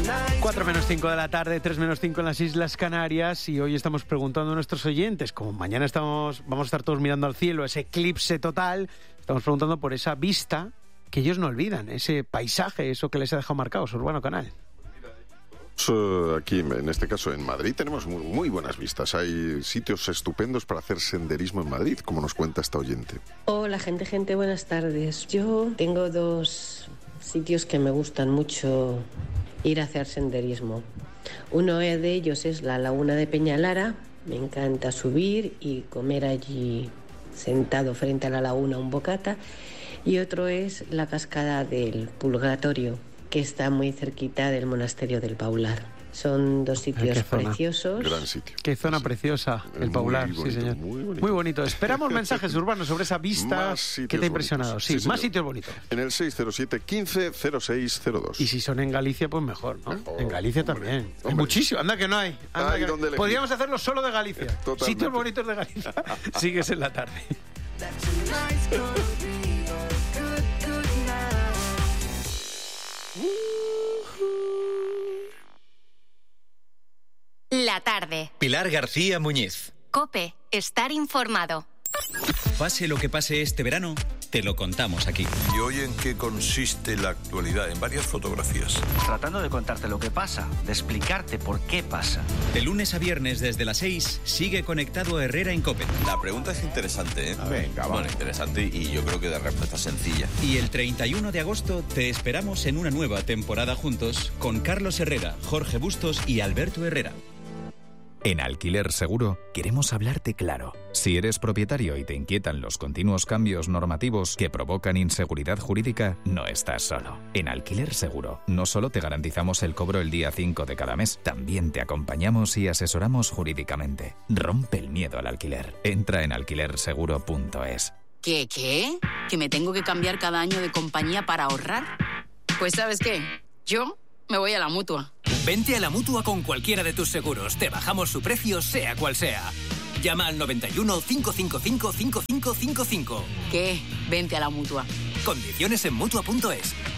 4:05 de la tarde, 3:05 en las Islas Canarias, y hoy estamos preguntando a nuestros oyentes, como mañana vamos a estar todos mirando al cielo, ese eclipse total, estamos preguntando por esa vista que ellos no olvidan, ese paisaje, eso que les ha dejado marcados. Urbano Canal. Aquí, en este caso, en Madrid, tenemos muy buenas vistas. Hay sitios estupendos para hacer senderismo en Madrid, como nos cuenta esta oyente. Hola, gente, buenas tardes. Yo tengo dos sitios que me gustan mucho ir a hacer senderismo. Uno de ellos es la Laguna de Peñalara. Me encanta subir y comer allí sentado frente a la laguna un bocata. Y otro es la cascada del Purgatorio, que está muy cerquita del monasterio del Paular. Son dos sitios preciosos. Gran sitio. Qué zona preciosa, el Paular, bonito, sí señor. Muy bonito. Esperamos mensajes urbanos sobre esa vista que te ha impresionado. Bonitos. Sí, más sitios bonitos. En el 607 15 0602. Y si son en Galicia, pues mejor, ¿no? Mejor, en Galicia hombre, también. hombre. Hay muchísimo. Anda que no hay. Podríamos hacerlo solo de Galicia. Totalmente. Sitios bonitos de Galicia. Sigues en la tarde. La tarde. Pilar García Muñiz. COPE. Estar informado. Pase lo que pase este verano, te lo contamos aquí. ¿Y hoy en qué consiste la actualidad? En varias fotografías. Tratando de contarte lo que pasa, de explicarte por qué pasa. De lunes a viernes desde las 6, sigue conectado Herrera en COPE. La pregunta es interesante, ¿eh? Venga, va. Bueno, interesante y yo creo que de respuesta sencilla. Y el 31 de agosto te esperamos en una nueva temporada juntos con Carlos Herrera, Jorge Bustos y Alberto Herrera. En Alquiler Seguro queremos hablarte claro. Si eres propietario y te inquietan los continuos cambios normativos que provocan inseguridad jurídica, no estás solo. En Alquiler Seguro no solo te garantizamos el cobro el día 5 de cada mes, también te acompañamos y asesoramos jurídicamente. Rompe el miedo al alquiler. Entra en alquilerseguro.es. ¿Qué? ¿Que me tengo que cambiar cada año de compañía para ahorrar? Pues ¿sabes qué? Yo me voy a la Mutua. Vente a la Mutua con cualquiera de tus seguros. Te bajamos su precio, sea cual sea. Llama al 91 555 5555. ¿Qué? Vente a la Mutua. Condiciones en Mutua.es.